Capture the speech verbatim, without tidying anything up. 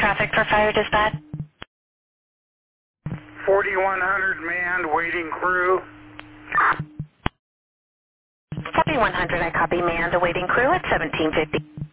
traffic for fire dispatch? forty-one hundred manned, waiting crew. forty-one hundred, I copy manned, awaiting crew at seventeen fifty.